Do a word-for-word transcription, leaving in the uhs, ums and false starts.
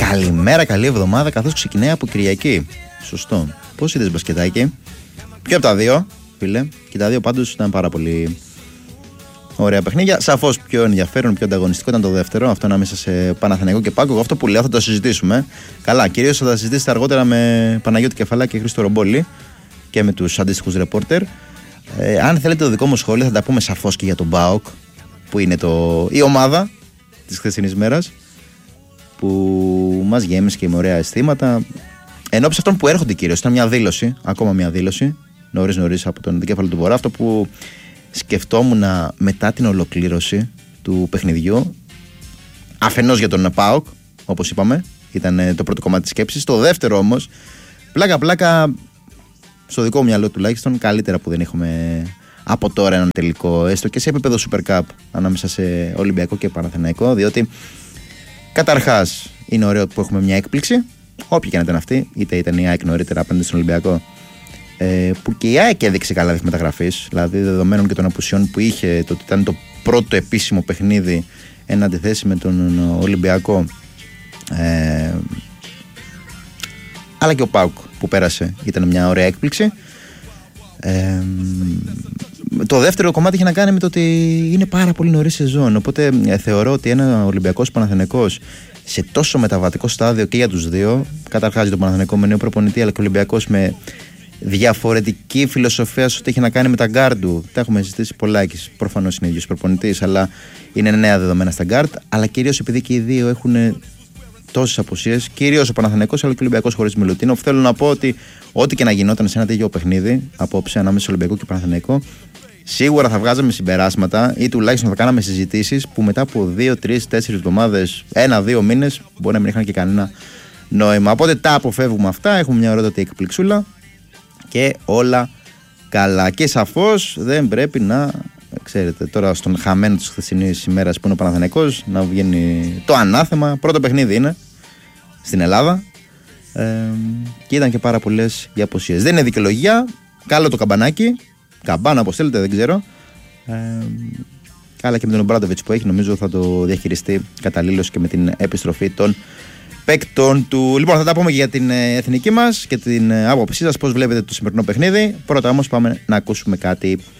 Καλημέρα, καλή εβδομάδα, καθώς ξεκινάει από Κυριακή. Σωστό. Πώς είδες μπασκετάκι? Ποιο από τα δύο, φίλε? Και τα δύο πάντως ήταν πάρα πολύ ωραία παιχνίδια. Σαφώς πιο ενδιαφέρον, πιο ανταγωνιστικό ήταν το δεύτερο. Αυτό ανάμεσα σε Παναθηναϊκό και Πάκο. Αυτό που λέω θα το συζητήσουμε. Καλά, κυρίως θα τα συζητήσετε αργότερα με Παναγιώτη Κεφαλάκη και Χρήστο Ρομπόλη και με τους αντίστοιχους ρεπόρτερ. Ε, αν θέλετε το δικό μου σχόλιο, θα τα πούμε σαφώς και για τον ΠΑΟΚ, που είναι το... η ομάδα της χθεσινής μέρας, που μας γέμισε και με ωραία αισθήματα. Ενώπιση αυτών που έρχονται κυρίως, ήταν μια δήλωση, ακόμα μια δήλωση, νωρίς νωρίς από τον δικέφαλο του Βορρά. Αυτό που σκεφτόμουν μετά την ολοκλήρωση του παιχνιδιού, αφενός για τον ΠΑΟΚ, όπως είπαμε, ήταν το πρώτο κομμάτι της σκέψης. Το δεύτερο όμως, πλάκα-πλάκα, στο δικό μου μυαλό τουλάχιστον, καλύτερα που δεν έχουμε από τώρα έναν τελικό, έστω και σε επίπεδο Super Cup, ανάμεσα σε Ολυμπιακό και Παναθηναϊκό, διότι καταρχάς είναι ωραίο που έχουμε μια έκπληξη, όποια και να ήταν αυτή, είτε ήταν η ΑΕΚ νωρίτερα απέναντι στον Ολυμπιακό, ε, που και η ΑΕΚ έδειξε καλά δείγματα μεταγραφής, δηλαδή δεδομένων και των απουσιών που είχε, το ότι ήταν το πρώτο επίσημο παιχνίδι εν αντιθέσει με τον Ολυμπιακό, ε, αλλά και ο ΠΑΟΚ που πέρασε ήταν μια ωραία έκπληξη. Ε, το δεύτερο κομμάτι είχε να κάνει με το ότι είναι πάρα πολύ νωρί σεζόν. Οπότε ε, θεωρώ ότι ένα Ολυμπιακός Παναθηναϊκός σε τόσο μεταβατικό στάδιο και για τους δύο, καταρχάς για τον Παναθηναϊκό με νέο προπονητή, αλλά και ο Ολυμπιακός με διαφορετική φιλοσοφία σε ό,τι έχει να κάνει με τα γκάρντ του. Τα έχουμε συζητήσει πολλά και προφανώς είναι ίδιος προπονητής, αλλά είναι νέα δεδομένα στα γκάρντ. Αλλά κυρίως επειδή και οι δύο έχουν τόσες απουσίες, κυρίως ο Παναθηναϊκός αλλά και ο Ολυμπιακός χωρίς Μιλουτίνοφ. Θέλω να πω ότι ό,τι και να γινόταν σε ένα τέτοιο παιχνίδι απόψε ανάμεσα στο Ολυμπιακό και Παναθηναϊκό, σίγουρα θα βγάζαμε συμπεράσματα ή τουλάχιστον θα κάναμε συζητήσεις που μετά από δύο, τρεις, τέσσερις εβδομάδες, ένα-δύο μήνες μπορεί να μην είχαν και κανένα νόημα. Οπότε τα αποφεύγουμε αυτά. Έχουμε μια ωραίτη εκπληξούλα και όλα καλά. Και σαφώς δεν πρέπει να, ξέρετε, τώρα στον χαμένο της χθεσινής ημέρας που είναι ο Παναθηναϊκός να βγαίνει το ανάθεμα. Πρώτο παιχνίδι είναι στην Ελλάδα ε, και ήταν και πάρα πολλές οι αποσίες. Δεν είναι δικαιολογία. Καλό το καμπανάκι. Καμπάνα, όπως θέλετε, δεν ξέρω. Ε, αλλά και με τον Ομπράντοβιτς που έχει, νομίζω θα το διαχειριστεί καταλήλως και με την επιστροφή των παίκτων του. Λοιπόν, θα τα πούμε και για την εθνική μας και την άποψή σας, πώς βλέπετε το σημερινό παιχνίδι. Πρώτα όμως πάμε να ακούσουμε κάτι